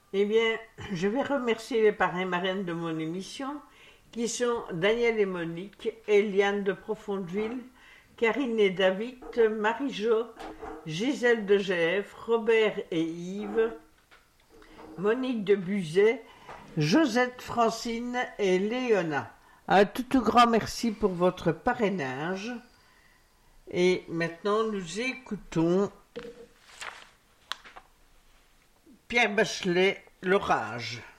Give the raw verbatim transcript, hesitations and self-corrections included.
Eh bien, je vais remercier les parrains marraines de mon émission, qui sont Daniel et Monique, Eliane de Profondeville, Karine et David, Marie-Jo, Gisèle de G F, Robert et Yves, Monique de Buzet, Josette, Francine et Léona. Un tout, tout grand merci pour votre parrainage. Et maintenant, nous écoutons Pierre Bachelet, L'orage.